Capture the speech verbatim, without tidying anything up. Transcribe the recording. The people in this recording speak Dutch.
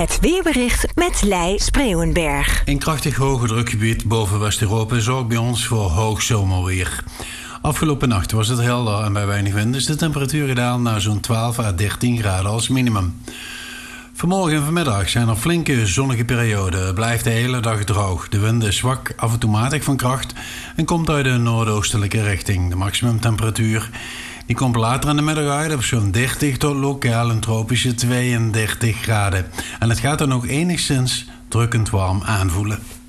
Het weerbericht met Lei Spreeuwenberg. Een krachtig hoge drukgebied boven West-Europa zorgt bij ons voor hoog zomerweer. Afgelopen nacht was het helder en bij weinig wind is de temperatuur gedaald naar zo'n twaalf à dertien graden als minimum. Vanmorgen en vanmiddag zijn er flinke zonnige perioden. Het blijft de hele dag droog. De wind is zwak, af en toe matig van kracht en komt uit de noordoostelijke richting. De maximumtemperatuur die komt later in de middag uit op zo'n dertig tot lokaal een tropische tweeëndertig graden. En het gaat dan ook enigszins drukkend warm aanvoelen.